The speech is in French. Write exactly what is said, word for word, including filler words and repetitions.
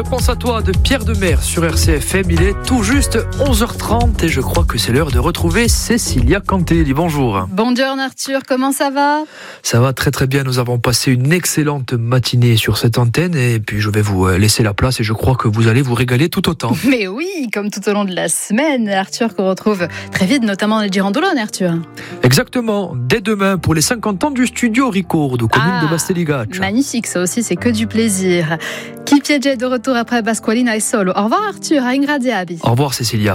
pense à toi de Pierre Demers sur R C F M. Il est tout juste onze heures trente et je crois que c'est l'heure de retrouver Cécilia Cantelli. Bonjour. Bonjour Arthur, comment ça va ? Ça va très très bien. Nous avons passé une excellente matinée sur cette antenne et puis je vais vous laisser la place et je crois que vous allez vous régaler tout autant. Mais oui, comme tout au long de la semaine, Arthur, qu'on retrouve très vite, notamment dans les Girandolone, Arthur. Exactement. Dès demain pour les cinquante ans du studio Ricordo, commune ah, de Basteligaccia. Magnifique, ça aussi, c'est que du plaisir. Chi piace de retour après Pasqualina et Solo. Au revoir Arthur, à Ingradiabi. Au revoir Cécilia.